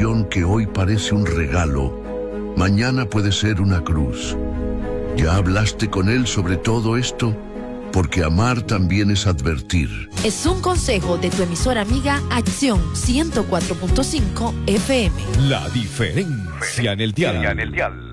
ilusión que hoy parece un regalo, mañana puede ser una cruz. ¿Ya hablaste con él sobre todo esto? Porque amar también es advertir. Es un consejo de tu emisora amiga Acción 104.5 FM. La diferencia en el dial.